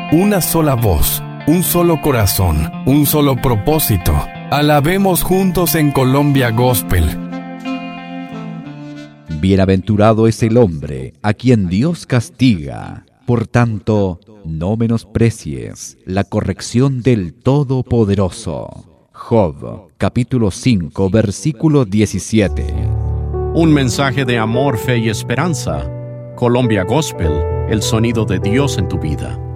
una sola voz, un solo corazón, un solo propósito. Alabemos juntos en Colombia Gospel. Bienaventurado es el hombre a quien Dios castiga. Por tanto, no menosprecies la corrección del Todopoderoso. Job, capítulo 5, versículo 17. Un mensaje de amor, fe y esperanza. Colombia Gospel, el sonido de Dios en tu vida.